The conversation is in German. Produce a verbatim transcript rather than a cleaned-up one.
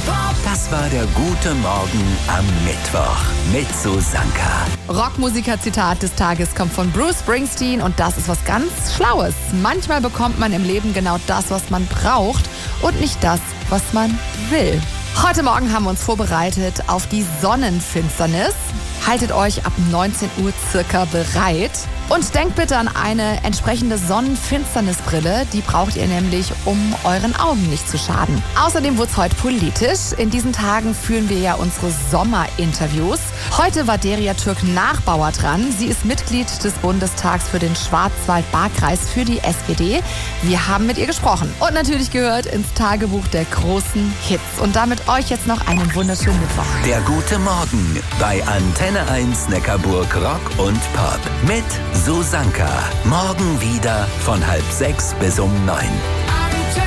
Das war der gute Morgen am Mittwoch mit Susanka. Rockmusiker-Zitat des Tages kommt von Bruce Springsteen und das ist was ganz Schlaues. Manchmal bekommt man im Leben genau das, was man braucht und nicht das, was man will. Heute Morgen haben wir uns vorbereitet auf die Sonnenfinsternis. Haltet euch ab neunzehn Uhr circa bereit. Und denkt bitte an eine entsprechende Sonnenfinsternisbrille. Die braucht ihr nämlich, um euren Augen nicht zu schaden. Außerdem wird es heute politisch. In diesen Tagen führen wir ja unsere Sommerinterviews. Heute war Derya Türk-Nachbauer dran. Sie ist Mitglied des Bundestags für den Schwarzwald-Baar-Kreis für die S P D. Wir haben mit ihr gesprochen. Und natürlich gehört ins Tagebuch der großen Hits. Und damit euch jetzt noch einen wunderschönen Mittwoch. Der gute Morgen bei Antenne eins Neckarburg Rock und Pop mit Susanka. Morgen wieder von halb sechs bis um neun.